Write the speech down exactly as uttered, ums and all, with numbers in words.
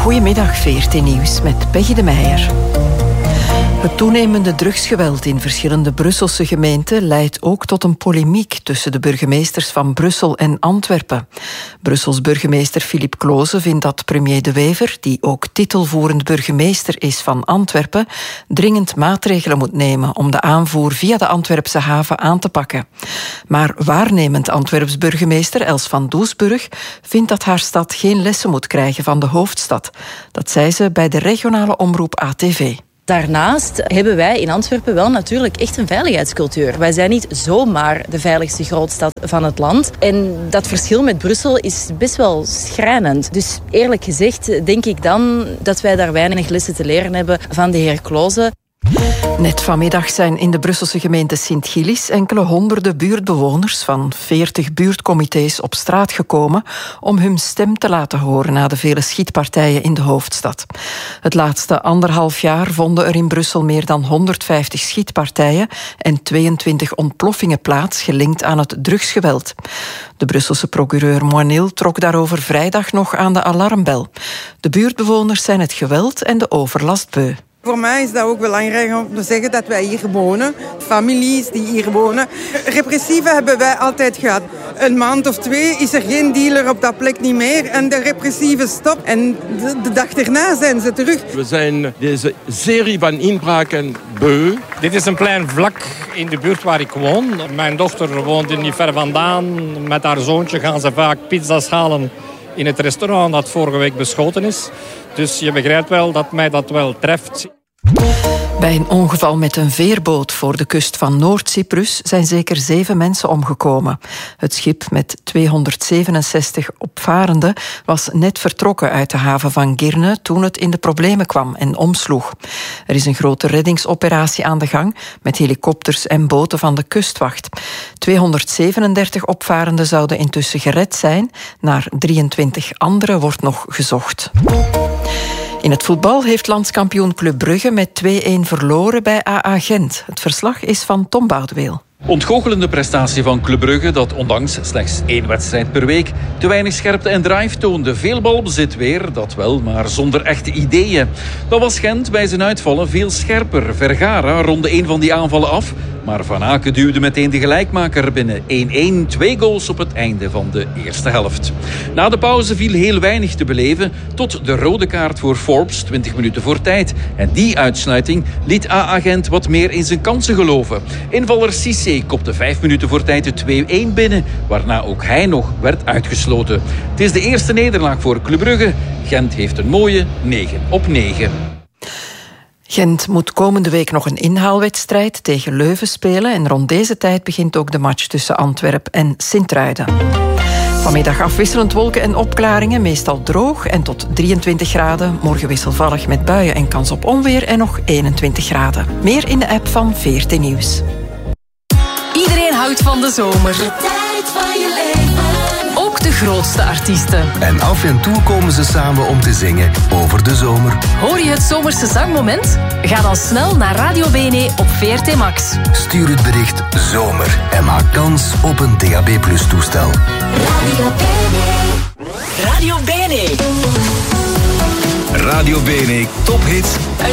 Goedemiddag, V R T Nieuws met Peggy de Meijer. Het toenemende drugsgeweld in verschillende Brusselse gemeenten leidt ook tot een polemiek tussen de burgemeesters van Brussel en Antwerpen. Brussels burgemeester Philippe Cloze vindt dat premier De Wever, die ook titelvoerend burgemeester is van Antwerpen, dringend maatregelen moet nemen om de aanvoer via de Antwerpse haven aan te pakken. Maar waarnemend Antwerps burgemeester Els van Doesburg vindt dat haar stad geen lessen moet krijgen van de hoofdstad. Dat zei ze bij de regionale omroep A T V. Daarnaast hebben wij in Antwerpen wel natuurlijk echt een veiligheidscultuur. Wij zijn niet zomaar de veiligste grootstad van het land. En dat verschil met Brussel is best wel schrijnend. Dus eerlijk gezegd denk ik dan dat wij daar weinig lessen te leren hebben van de heer Cloze. Net vanmiddag zijn in de Brusselse gemeente Sint-Gillis enkele honderden buurtbewoners van veertig buurtcomité's op straat gekomen om hun stem te laten horen na de vele schietpartijen in de hoofdstad. Het laatste anderhalf jaar vonden er in Brussel meer dan honderdvijftig schietpartijen en tweeëntwintig ontploffingen plaats gelinkt aan het drugsgeweld. De Brusselse procureur Moinil trok daarover vrijdag nog aan de alarmbel. De buurtbewoners zijn het geweld en de overlast beu. Voor mij is dat ook belangrijk om te zeggen dat wij hier wonen. Families die hier wonen. Repressieve hebben wij altijd gehad. Een maand of twee is er geen dealer op dat plek niet meer. En de repressieve stop. En de, de dag erna zijn ze terug. We zijn deze serie van inbraken beu. Dit is een klein vlak in de buurt waar ik woon. Mijn dochter woont er niet ver vandaan. Met haar zoontje gaan ze vaak pizza's halen in het restaurant dat vorige week beschoten is. Dus je begrijpt wel dat mij dat wel treft. Bij een ongeval met een veerboot voor de kust van Noord-Cyprus zijn zeker zeven mensen omgekomen. Het schip met tweehonderdzevenenzestig opvarenden was net vertrokken uit de haven van Girne toen het in de problemen kwam en omsloeg. Er is een grote reddingsoperatie aan de gang met helikopters en boten van de kustwacht. tweehonderdzevenendertig opvarenden zouden intussen gered zijn. Naar drieëntwintig anderen wordt nog gezocht. In het voetbal heeft landskampioen Club Brugge met twee-een verloren bij A A Gent. Het verslag is van Tom Boudeweel. Ontgoochelende prestatie van Club Brugge dat ondanks slechts één wedstrijd per week te weinig scherpte en drive toonde. Veel balbezit weer, dat wel, maar zonder echte ideeën. Dat was Gent bij zijn uitvallen veel scherper. Vergara ronde een van die aanvallen af, maar Van Aken duwde meteen de gelijkmaker binnen. één-één, twee goals op het einde van de eerste helft. Na de pauze viel heel weinig te beleven, tot de rode kaart voor Forbes, twintig minuten voor tijd. En die uitsluiting liet A A Gent wat meer in zijn kansen geloven. Invaller Cissé kopte vijf minuten voor tijd de twee-één binnen, waarna ook hij nog werd uitgesloten. Het is de eerste nederlaag voor Club Brugge. Gent heeft een mooie negen op negen. Gent moet komende week nog een inhaalwedstrijd tegen Leuven spelen en rond deze tijd begint ook de match tussen Antwerpen en Sint-Truiden. Vanmiddag afwisselend wolken en opklaringen, meestal droog en tot drieëntwintig graden. Morgen wisselvallig met buien en kans op onweer en nog eenentwintig graden. Meer in de app van V R T Nieuws. Iedereen houdt van de zomer. De tijd van je leven. Ook de grootste artiesten. En af en toe komen ze samen om te zingen over de zomer. Hoor je het zomerse zangmoment? Ga dan snel naar Radio B N E op V R T Max. Stuur het bericht zomer en maak kans op een D A B plus toestel. Radio B N E. Radio B N E. Radio B N E Tophits. Een